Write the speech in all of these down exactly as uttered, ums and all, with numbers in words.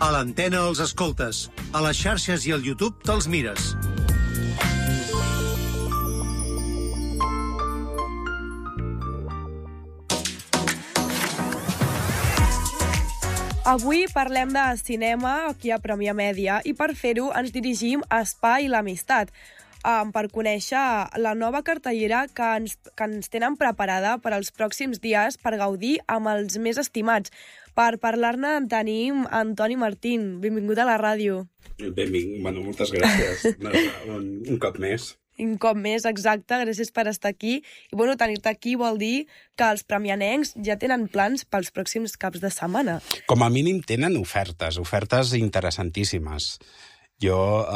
A l'antena els escoltes, a les xarxes i al YouTube te'ls mires. Avui parlem de cinema aquí a Premià Mèdia i per fer-ho ens dirigim a Espai i l'Amistat um, per conèixer la nova cartellera que ens, que ens tenen preparada per als pròxims dies per gaudir amb els més estimats. Per parlar-ne en tenim Antoni Martín. Benvingut a la ràdio. Benvingut, bueno, moltes gràcies. un, un cop més. Un cop més, exacte, gràcies per estar aquí. I bueno, tenir-te aquí vol dir que els premianencs ja tenen plans pels pròxims caps de setmana. Com a mínim tenen ofertes, ofertes interessantíssimes. Jo,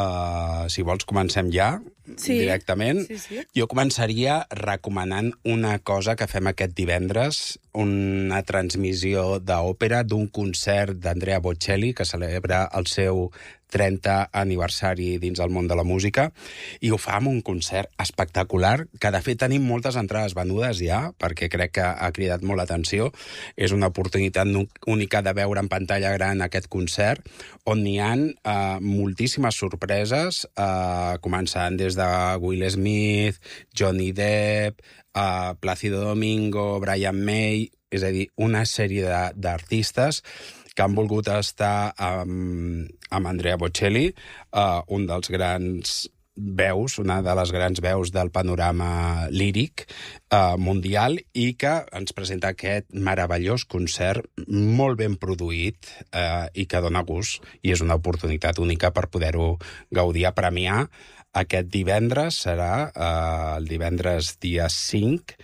uh, si vols, comencem ja, sí, directament. Sí, sí. Jo començaria recomanant una cosa que fem aquest divendres, una transmissió d'òpera d'un concert d'Andrea Bocelli, que celebra el seu trenta aniversari dins el món de la música, i ho fa amb un concert espectacular, que de fet tenim moltes entrades venudes ja, perquè crec que ha cridat molt l'atenció. És una oportunitat única de veure en pantalla gran aquest concert, on n'hi ha eh, moltíssimes sorpreses, eh, començant des de Will Smith, Johnny Depp, eh, Plácido Domingo, Brian May, és a dir, una sèrie d'artistes que han volgut estar amb, amb Andrea Bocelli, uh, un dels grans veus, una de les grans veus del panorama líric uh, mundial, i que ens presenta aquest meravellós concert molt ben produït uh, i que dona gust, i és una oportunitat única per poder-ho gaudir a Premià. Aquest divendres serà uh, el divendres dia cinc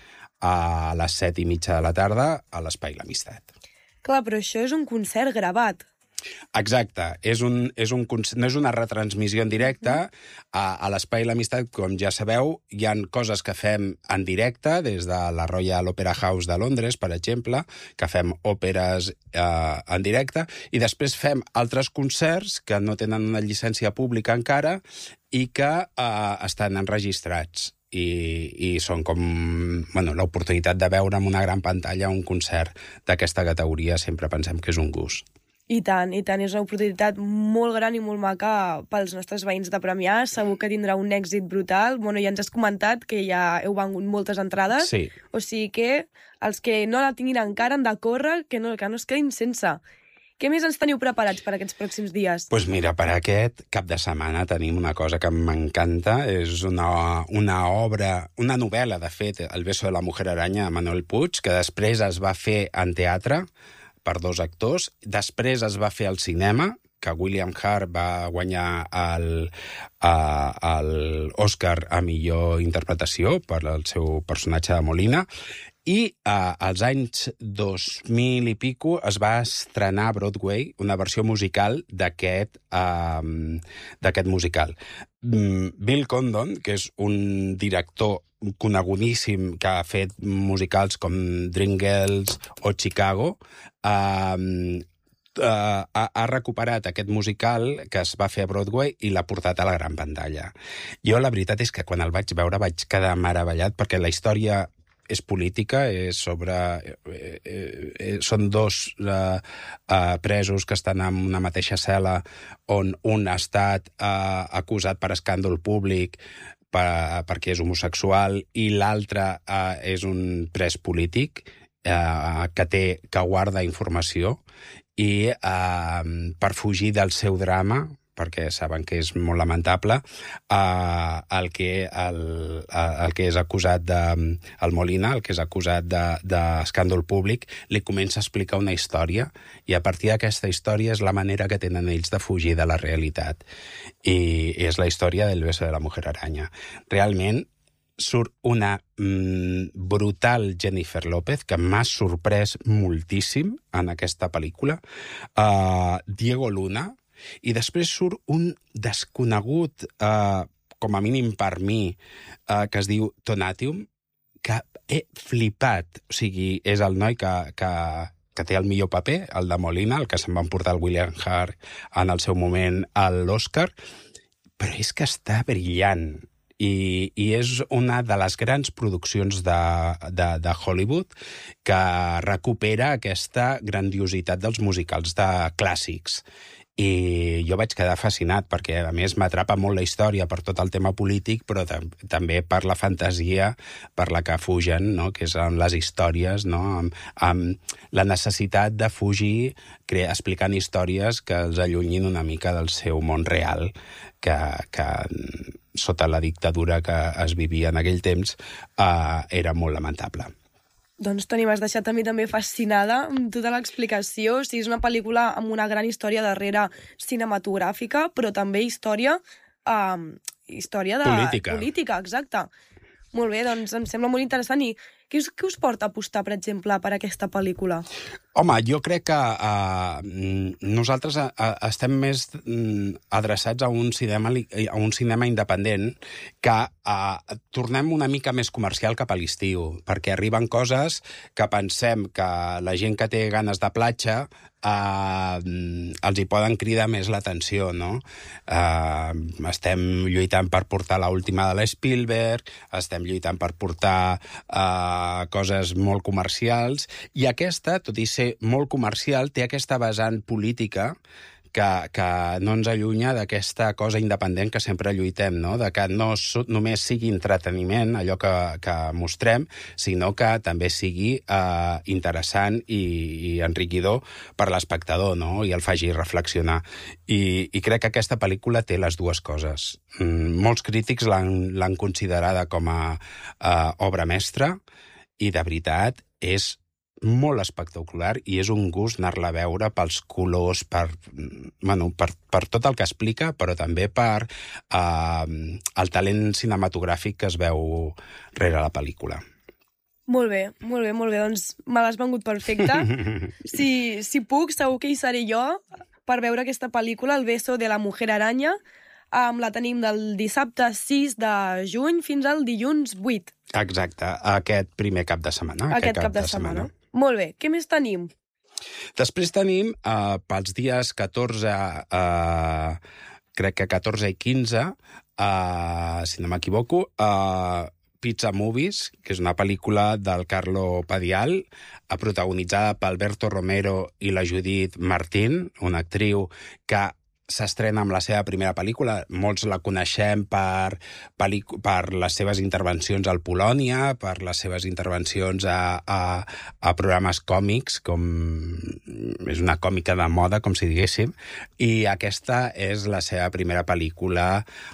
a les set i mitja de la tarda a l'Espai l'Amistat. Clar, però això és un concert gravat. Exacte, és un, és un, no és una retransmissió en directe. A, a l'Espai l'Amistat, com ja sabeu, hi ha coses que fem en directe, des de la Royal Opera House de Londres, per exemple, que fem òperes eh, en directe, i després fem altres concerts que no tenen una llicència pública encara i que eh, estan enregistrats. I, i són com bueno, l'oportunitat de veure amb una gran pantalla un concert d'aquesta categoria. Sempre pensem que és un gust. I tant, i tant. És una oportunitat molt gran i molt maca pels nostres veïns de Premià. Segur que tindrà un èxit brutal. Bueno, ja ens has comentat que ja heu vengut moltes entrades. Sí. O sigui que els que no la tinguin encara han de córrer, que no, que no es quedin sense. Què més ens teniu preparats per aquests pròxims dies? Doncs pues mira, per aquest cap de setmana tenim una cosa que m'encanta. És una, una obra, una novel·la, de fet, El beso de la mujer araña, de Manuel Puig, que després es va fer en teatre per dos actors. Després es va fer al cinema, que William Hurt va guanyar el, uh, el Oscar a millor interpretació per el seu personatge de Molina. I uh, als anys dos mil i pico es va estrenar a Broadway una versió musical d'aquest uh, d'aquest musical. Mm, Bill Condon, que és un director conegudíssim que ha fet musicals com Dreamgirls o Chicago, uh, Uh, ha, ha recuperat aquest musical que es va fer a Broadway i l'ha portat a la gran pantalla. Jo la veritat és que quan el vaig veure vaig quedar meravellat, perquè la història és política, és sobre... Eh, eh, són dos eh, eh, presos que estan en una mateixa cel·la on un ha estat eh, acusat per escàndol públic per, perquè és homosexual, i l'altre eh, és un pres polític eh, que té, que guarda informació, i eh, per fugir del seu drama, perquè saben que és molt lamentable, eh, el, que, el, el que és acusat de... el Molina, el que és acusat d'escàndol públic, li comença a explicar una història, i a partir d'aquesta història és la manera que tenen ells de fugir de la realitat. I és la història del beso de la mujer araña. Realment, surt una mm, brutal Jennifer López, que m'ha sorprès moltíssim en aquesta pel·lícula, uh, Diego Luna, i després surt un desconegut, uh, com a mínim per mi, uh, que es diu Tonatiuh, que he flipat. O sigui, és el noi que, que, que té el millor paper, el de Molina, el que se'n va emportar el William Hurt en el seu moment a l'Oscar, però és que està brillant. I, i és una de les grans produccions de, de, de Hollywood que recupera aquesta grandiositat dels musicals de clàssics. i jo vaig quedar fascinat perquè, a més, m'atrapa molt la història per tot el tema polític, però tam també per la fantasia per la que fugen, no? Que són les històries, no? Amb, amb la necessitat de fugir explicant històries que els allunyin una mica del seu món real, que, que sota la dictadura que es vivia en aquell temps eh, era molt lamentable. Doncs, Toni, m'has deixat a mi també fascinada amb tota l'explicació. O sigui, és una pel·lícula amb una gran història darrere cinematogràfica, però també història, um, història de... Política. Política, exacte. Molt bé, doncs em sembla molt interessant. I què us, què us porta a apostar, per exemple, per aquesta pel·lícula? Home, jo crec que uh, nosaltres uh, estem més uh, adreçats a un cinema, a un cinema independent que uh, tornem una mica més comercial cap a l'estiu, perquè arriben coses que pensem que la gent que té ganes de platja Uh, els hi poden cridar més l'atenció, no? Uh, estem lluitant per portar l'última de l'Spielberg, estem lluitant per portar uh, coses molt comercials, i aquesta, tot i ser molt comercial, té aquesta vessant política que, que no ens allunya d'aquesta cosa independent que sempre lluitem, no? De que no so, només sigui entreteniment, allò que, que mostrem, sinó que també sigui eh, interessant i, i enriquidor per l'espectador, no? I el faci reflexionar. I, I crec que aquesta pel·lícula té les dues coses. Mm, molts crítics l'han considerada com a eh, obra mestra, i de veritat és molt espectacular i és un gust anar-la a veure pels colors, per, bueno, per, per tot el que explica, però també per eh, el talent cinematogràfic que es veu rere la pel·lícula. Molt bé, molt bé, molt bé. Doncs me l'has vengut perfecte. Si, si puc, segur que hi seré jo per veure aquesta pel·lícula, El beso de la mujer araña. Um, la tenim del dissabte sis de juny fins al dilluns vuit. Exacte, aquest primer cap de setmana. Aquest, aquest cap, cap de, de setmana. setmana. Molt bé, què més tenim? Després tenim, eh, pels dies catorze, eh, crec que catorze i quinze, eh, si no m'equivoco, eh, Pizza Movies, que és una pel·lícula del Carlo Padial, protagonitzada per Alberto Romero i la Judith Martín, una actriu que s'estrena amb la seva primera pel·lícula. Molts la coneixem per, per les seves intervencions al Polònia, per les seves intervencions a, a, a programes còmics, com és una còmica de moda, com si diguéssim, i aquesta és la seva primera pel·lícula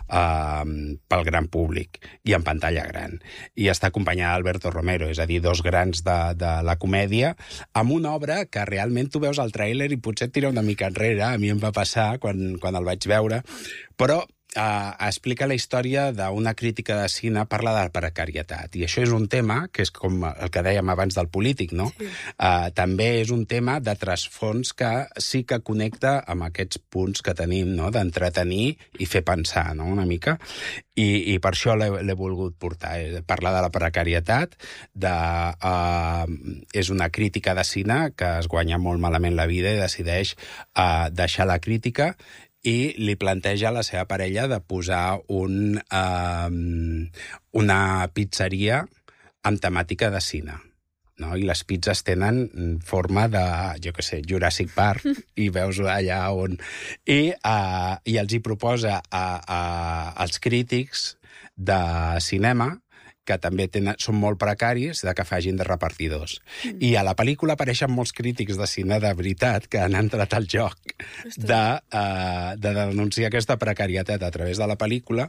eh, pel gran públic i en pantalla gran. I està acompanyada d'Alberto Romero, és a dir, dos grans de, de la comèdia, amb una obra que realment tu veus al tràiler i potser et tira una mica enrere. A mi em va passar quan quan el vaig veure, però eh, explica la història d'una crítica de cine, parla de la precarietat, i això és un tema que és com el que dèiem abans del polític, no? Sí. Eh, també és un tema de trasfons que sí que connecta amb aquests punts que tenim, no? D'entretenir i fer pensar, no? Una mica, i, i per això l'he volgut portar. Parlar de la precarietat, de, eh, és una crítica de cine que es guanya molt malament la vida i decideix eh, deixar la crítica i li planteja a la seva parella de posar un, eh, una pizzeria amb temàtica de cine. No? I les pizzas tenen forma de, jo què sé, Jurassic Park, i veus allà on... I, uh, i els hi proposa a, a, als crítics de cinema, que també tenen, són molt precaris, de que facin de repartidors. Mm. I a la pel·lícula apareixen molts crítics de cine de veritat que han entrat al joc de, uh, de denunciar aquesta precarietat a través de la pel·lícula,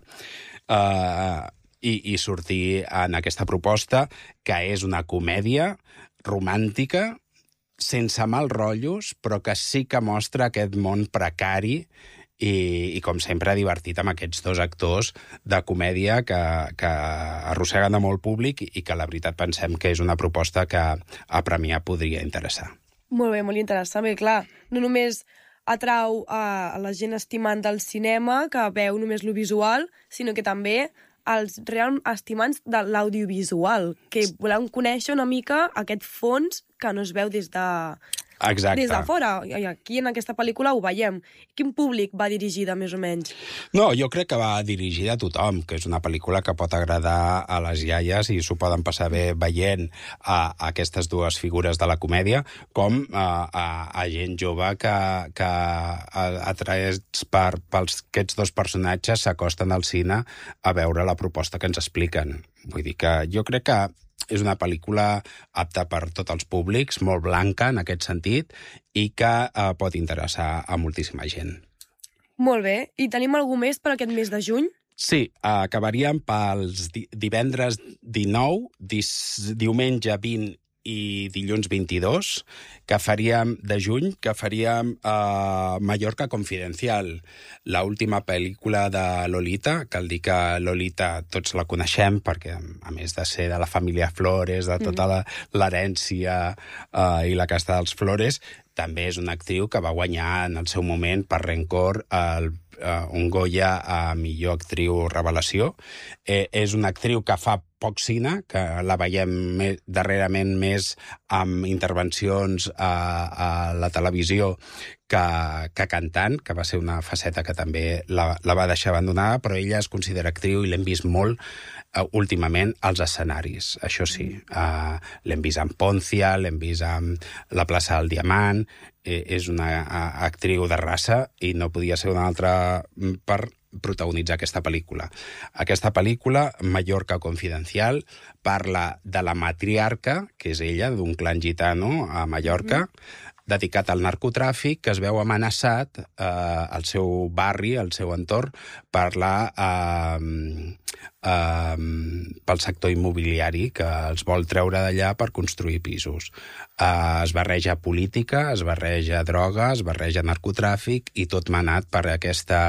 uh, I, i sortir en aquesta proposta, que és una comèdia romàntica, sense mal rotllos, però que sí que mostra aquest món precari i, i com sempre, divertit amb aquests dos actors de comèdia que, que arrosseguen a molt públic i que la veritat pensem que és una proposta que a premiar podria interessar. Molt bé, molt interessant. Bé, clar, no només atrau a la gent estimant del cinema, que veu només lo visual, sinó que també els reals estimants de l'audiovisual, que volem conèixer una mica aquest fons que no es veu des de, Exacte. des de fora. I aquí, en aquesta pel·lícula, ho veiem. Quin públic va dirigida, més o menys? No, jo crec que va dirigida a tothom, que és una pel·lícula que pot agradar a les iaies i s'ho poden passar bé veient a, a aquestes dues figures de la comèdia, com a, a, a gent jove que, que atraets per pels, aquests dos personatges s'acosten al cine a veure la proposta que ens expliquen. Vull dir que jo crec que és una pel·lícula apta per tots els públics, molt blanca en aquest sentit, i que eh, pot interessar a moltíssima gent. Molt bé. I tenim algú més per aquest mes de juny? Sí, acabaríem pels di divendres dinou, dis diumenge vint i dilluns vint-i-dos, que faríem de juny, que faríem uh, Mallorca Confidencial, la última pel·lícula de Lolita. Cal dir que Lolita tots la coneixem, perquè a més de ser de la família Flores, de tota l'herència uh, i la casta dels Flores, també és una actriu que va guanyar en el seu moment per Rencor el, uh, un Goya a millor actriu revelació. Eh, és una actriu que fa poc cine, que la veiem més, darrerament més amb intervencions a, a la televisió que, que cantant, que va ser una faceta que també la, la va deixar abandonada, però ella es considera actriu i l'hem vist molt uh, últimament als escenaris. Això sí, uh, l'hem vist en Poncia, l'hem vist en la plaça del Diamant, eh, és una uh, actriu de raça i no podia ser una altra per protagonitzar aquesta pel·lícula. Aquesta pel·lícula, Mallorca Confidencial, parla de la matriarca, que és ella, d'un clan gitano a Mallorca, mm-hmm. dedicat al narcotràfic, que es veu amenaçat eh, al seu barri, al seu entorn, per la, eh, eh, pel sector immobiliari, que els vol treure d'allà per construir pisos. Eh, es barreja política, es barreja droga, es barreja narcotràfic, i tot manat per aquesta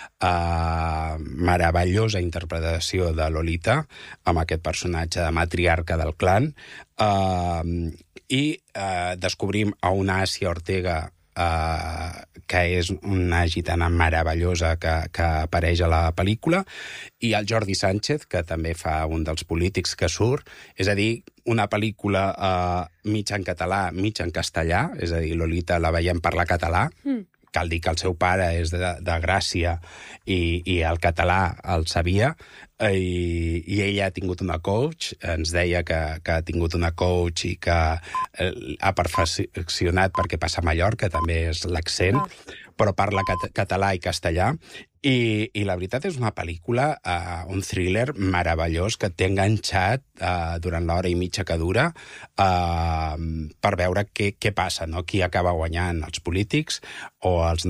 eh, meravellosa interpretació de Lolita, amb aquest personatge de matriarca del clan, eh, i eh, descobrim a una Àsia Ortega, Uh, que és una gitana meravellosa que, que apareix a la pel·lícula, i el Jordi Sánchez, que també fa un dels polítics que surt. És a dir, una pel·lícula uh, mig en català, mig en castellà, és a dir, Lolita la veiem parlar català. Mm. Cal dir que el seu pare és de, de Gràcia i, i el català el sabia, i, i ella ha tingut una coach, ens deia que, que ha tingut una coach i que eh, ha perfeccionat perquè passa a Mallorca, també és l'accent, oh. però parla cat català i castellà, i, i la veritat és una pel·lícula, uh, un thriller meravellós que t'ha enganxat uh, durant l'hora i mitja que dura uh, per veure què, què passa, no? Qui acaba guanyant, els polítics o els